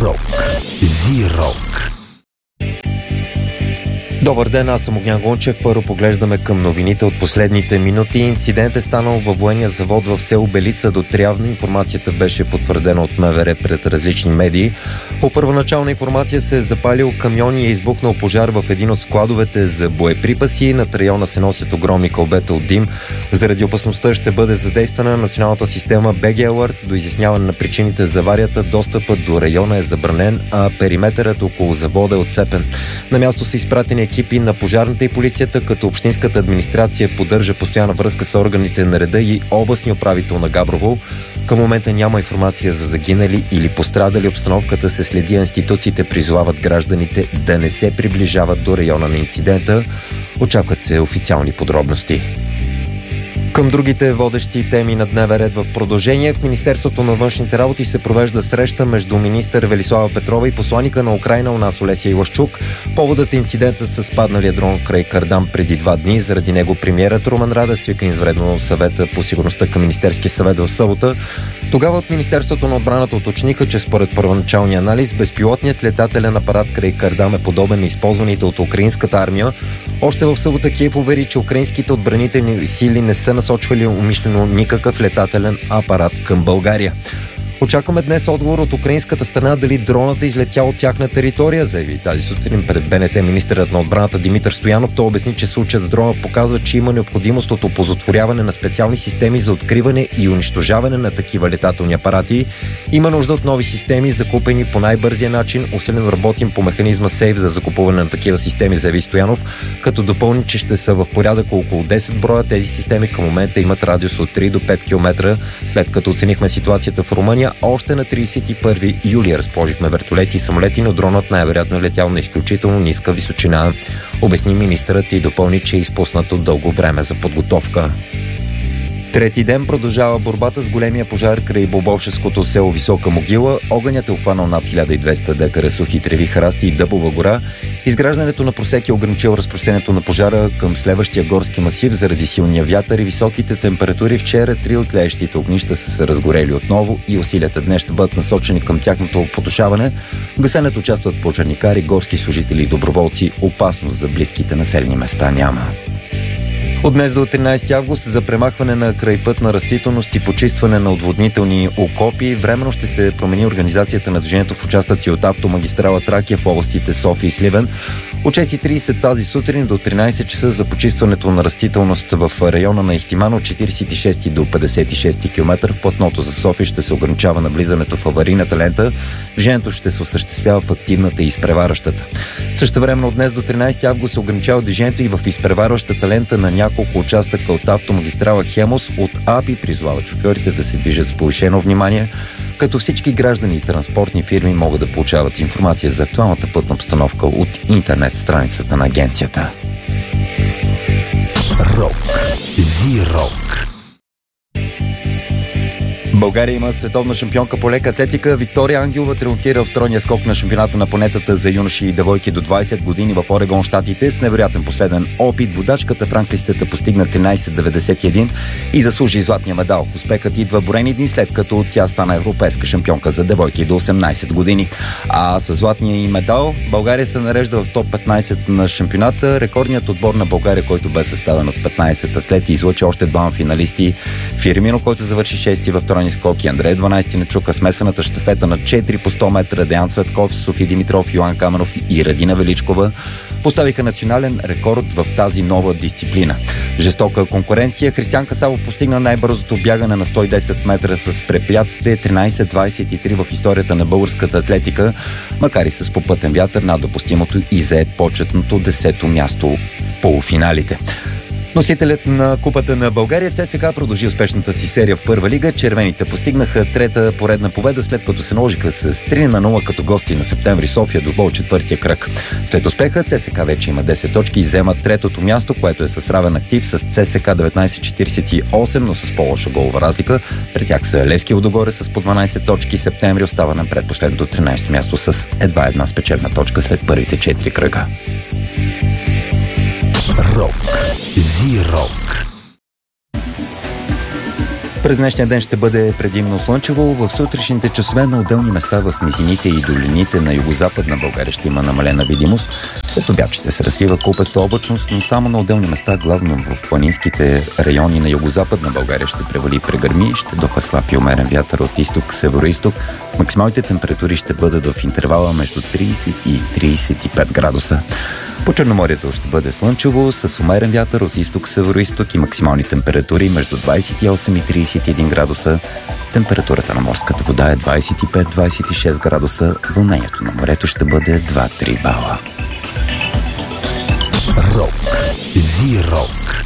Рок. Зи-рок. Добър ден, аз съм Огнян Гончев. Първо поглеждаме към новините от последните минути. Инцидент е станал във военния завод в село Белица до Трявна. Информацията беше потвърдена от МВР пред различни медии. По първоначална информация се е запалил камион и е избухнал пожар в един от складовете за боеприпаси. Над района се носят огромни кълбета от дим. Заради опасността ще бъде задействана националната система BG Alert. До изясняване на причините за аварията достъпът до района е забранен, а периметърът около завода е отцепен. На място са изпратени екипи на пожарната и полицията, като общинската администрация поддържа постоянна връзка с органите на реда и областния управител на Габрово. Към момента няма информация за загинали или пострадали. Обстановката се следи, институциите призовават гражданите да не се приближават до района на инцидента. Очакват се официални подробности. Към другите водещи теми на дневен ред в продължение, в Министерството на външните работи се провежда среща между министър Велислава Петрова и посланика на Украйна у нас Олеся Илашчук. Поводът е инцидентът с падналия дрон край Кардан преди 2 дни. Заради него премиерът Румен Радев свика извънредно съвета по сигурността към Министерския съвет в събота. Тогава от Министерството на отбраната уточниха, че според първоначалния анализ безпилотният летателен апарат край Кардан е подобен на използваните от украинската армия. Още в събота Киев увери, че украинските отбранителни сили не са насочвали умишлено никакъв летателен апарат към България. Очакваме днес отговор от украинската страна дали дронът е излетял от тяхна територия, заяви тази сутрин пред БНТ министърът на отбраната Димитър Стоянов. Той обясни, че случаят с дрона показва, че има необходимост от оползотворяване на специални системи за откриване и унищожаване на такива летателни апарати. Има нужда от нови системи, закупени по най-бързия начин. Усилено работим по механизма Сейф за закупуване на такива системи, заяви Стоянов, като допълни, че ще са в порядък около 10 броя. Тези системи към момента имат радиус от 3 до 5 км. След като оценихме ситуацията в Румъния, още на 31 юли разположихме вертолети и самолети, но дронът най-вероятно е летял на изключително ниска височина, обясни министърът и допълни, че е изпуснато дълго време за подготовка. Трети ден продължава борбата с големия пожар край Бобовшеското село Висока могила. Огънят е обхванал над 1200 декара сухи треви, храсти и дъбова гора. Изграждането на просеки е ограничило разпространението на пожара към следващия горски масив заради силния вятър и високите температури. Вчера 3 от тлеещите огнища са се разгорели отново и усилията днес ще бъдат насочени към тяхното потушаване. В гасенето участват пожарникари, горски служители и доброволци. Опасност за близките населени места няма. От днес до 13 август за премахване на крайпътна растителност и почистване на отводнителни окопи временно ще се промени организацията на движението в участъци от автомагистрала Тракия в областите София и Сливен. От 6:30 тази сутрин до 13 часа за почистването на растителност в района на Ихтиман от 46 до 56 км в платното за София ще се ограничава навлизането в аварийната лента. Движението ще се осъществява в активната и изпреварващата. Същевременно от днес до 13 август се ограничава движението и в изпреварващата лента на няколко участъка от автомагистрала Хемус. От АПИ призвават шофьорите да се движат с повишено внимание, като всички граждани и транспортни фирми могат да получават информация за актуалната пътна обстановка от интернет страницата на агенцията. Рок. Зи-рок. България има световна шампионка по лека атлетика. Виктория Ангелова триумфира в тройния скок на шампионата на планетата за юноши и девойки до 20 години в Орегон, щатите. С невероятен последен опит водачката в ранглистата постигна 13,91 и заслужи златния медал. Успехът идва броени дни след като тя стана европейска шампионка за девойки до 18 години. А с златния и медал България се нарежда в топ 15 на шампионата. Рекордният отбор на България, който бе съставен от 15 атлети, излъчи още двама финалисти. Фирмино, който завърши 6 във тройни скоки, Андрей 12 на чука, смесената щафета на 4 по 100 метра, Деян Цветков, Софи Димитров, Йоан Каменов и Радина Величкова поставиха национален рекорд в тази нова дисциплина. Жестока конкуренция. Християн Касалов постигна най-бързото бягане на 110 метра с препятствие 13.23 в историята на българската атлетика, макар и с попътен вятър над допустимото и зае почетното 10-то място в полуфиналите. Носителят на Купата на България ЦСКА продължи успешната си серия в първа лига. Червените постигнаха трета поредна победа, след като се наложиха с 3-0 като гости на Септември София до бол четвъртия кръг. След успеха ЦСКА вече има 10 точки и взема третото място, което е с равен актив с ЦСКА 19-48, но с по-лоша голова разлика. При тях са Левски Лудогорец с по 12 точки. Септември остава на предпоследното 13-то място с едва една спечелена точка след първите 4 кръга. Рок. Зи-рок. През днешния ден ще бъде предимно слънчево. В сутрешните часове на отделни места в низините и долините на югозападна България ще има намалена видимост. След обяд ще се развива купеста облачност, но само на отделни места, главно в планинските райони на югозападна България ще превали и прегърми, ще духа слаб и умерен вятър от изток, североизток. Максималните температури ще бъдат в интервала между 30 и 35 градуса. По Черноморието ще бъде слънчево, с умерен вятър от изток, североизток и максимални температури между 28 и 31 градуса. Температурата на морската вода е 25-26 градуса. Вълнението на морето ще бъде 2-3 бала. Рок. Зи-рок.